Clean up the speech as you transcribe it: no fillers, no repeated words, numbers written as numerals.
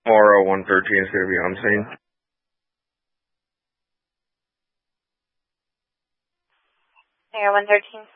Tomorrow, 113 is going to be on scene. Air 113